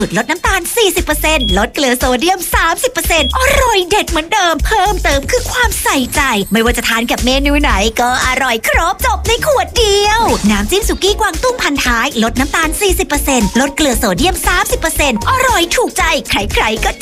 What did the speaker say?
ลดน้ำตาล 40% ลดเกลือโซเดียม 30% อร่อยเด็ดเหมือนเดิม เพิ่มเติมคือความใส่ใจ ไม่ว่าจะทานกับเมนูไหนก็อร่อยครบจบในขวดเดียว น้ำจิ้มสุกี้กวางตุ้งพันท้าย ลดน้ำตาล 40% ลดเกลือโซเดียม 30% อร่อยถูกใจใครๆก็